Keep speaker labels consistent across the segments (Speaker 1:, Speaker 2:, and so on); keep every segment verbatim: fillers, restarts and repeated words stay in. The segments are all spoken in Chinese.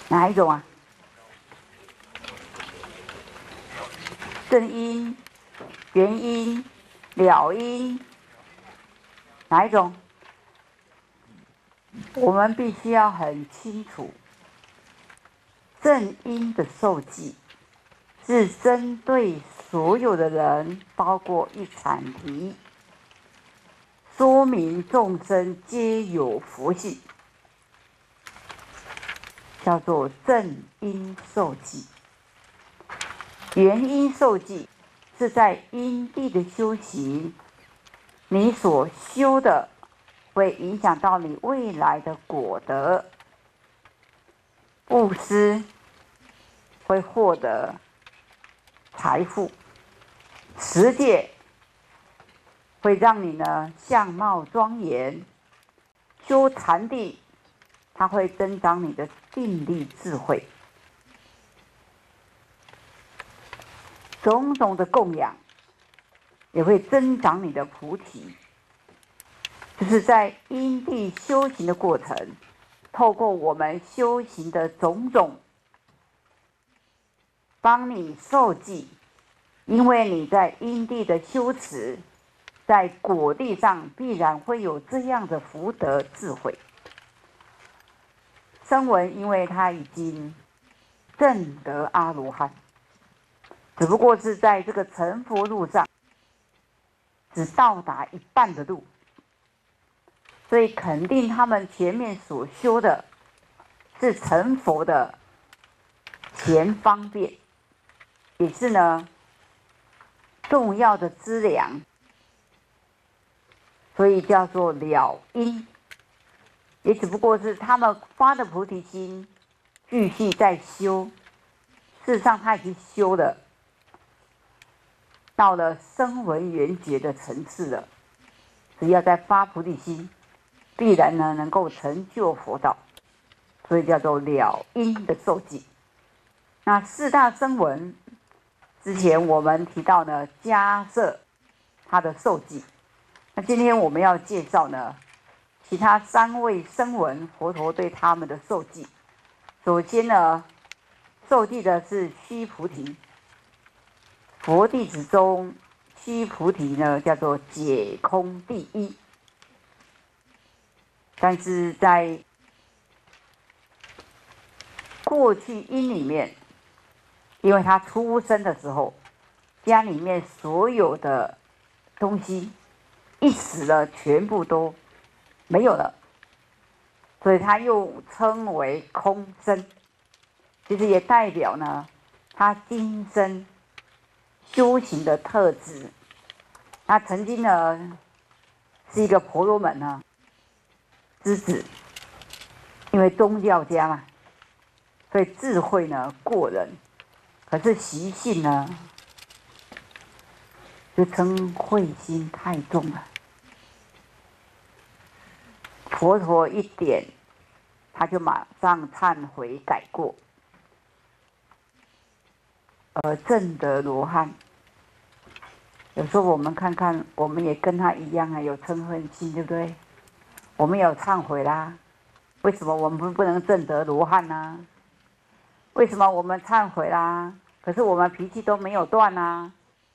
Speaker 1: 哪一种啊？正因、原因、了因，哪一种？我们必须要很清楚，正因的受记是针对所有的人，包括一阐题，说明众生皆有佛性，叫做正因受记。原因受记是在因地的修行，你所修的会影响到你未来的果德。布施会获得财富，持戒会让你呢相貌庄严，修禅定它会增长你的定力智慧。种种的供养也会增长你的菩提，就是在因地修行的过程，透过我们修行的种种，帮你受记，因为你在因地的修持，在果地上必然会有这样的福德智慧。声闻因为他已经证得阿罗汉，只不过是在这个成佛路上只到达一半的路，所以肯定他们前面所修的是成佛的前方便，也是呢重要的资粮，所以叫做了因，也只不过是他们发的菩提心继续在修，事实上他已经修了，到了声闻缘觉的层次了，只要再发菩提心，必然呢能够成就佛道，所以叫做了因的受记。那四大声闻，之前我们提到呢，迦叶他的受记。那今天我们要介绍呢，其他三位声闻，佛陀对他们的受记。首先呢，受记的是须菩提。佛弟子中，须菩提呢叫做解空第一，但是在过去因里面，因为他出生的时候，家里面所有的东西一死了，全部都没有了，所以他又称为空生。其实也代表呢，他今生修行的特质。他曾经呢是一个婆罗门呢之子，因为宗教家嘛，所以智慧呢过人，可是习性呢就嗔恚心太重了。佛陀一点，他就马上忏悔改过，而证得罗汉。有时候我们看看，我们也跟他一样啊，有嗔恨心，对不对？我们有忏悔啦，为什么我们不能证得罗汉呢？为什么我们忏悔啦？可是我们脾气都没有断啊？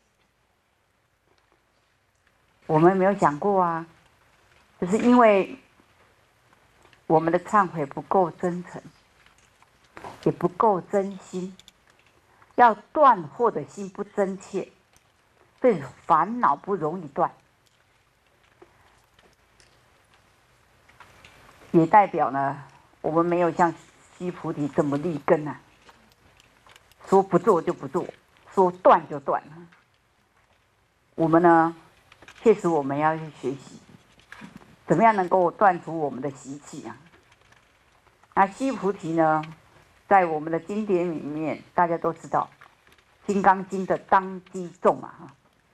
Speaker 1: 我们没有想过啊，就是因为我们的忏悔不够真诚，也不够真心，要断惑的心不真切，所以烦恼不容易断，也代表呢，我们没有像须菩提这么立根啊，说不做就不做，说断就断。我们呢，确实我们要去学习，怎么样能够断除我们的习气啊？那须菩提呢，在我们的经典里面，大家都知道，《金刚经》的当机众啊。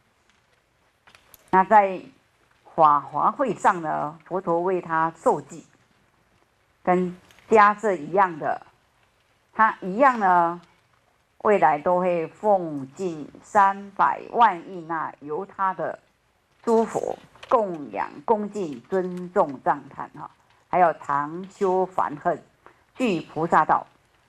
Speaker 1: 那在法华会上呢，佛陀为他受记，跟迦叶一样的，他一样呢，未来都会奉敬三百万亿那由他的诸佛供养、恭敬、尊重、赞叹哈，还有常修梵恨，具菩萨道，